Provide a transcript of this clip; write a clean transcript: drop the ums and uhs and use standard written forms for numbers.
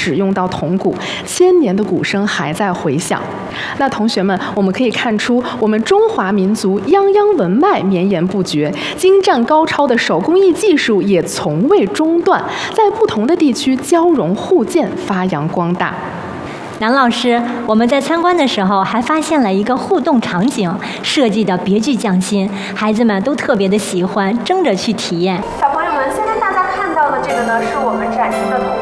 使用到铜鼓，千年的鼓声还在回响。那同学们，我们可以看出，我们中华民族泱泱文脉绵延不绝，精湛高超的手工艺技术也从未中断，在不同的地区交融互鉴，发扬光大。 南老师，我们在参观的时候还发现了一个互动场景，设计的别具匠心，孩子们都特别的喜欢，争着去体验。 小朋友们，现在大家看到的这个呢，是我们展示的铜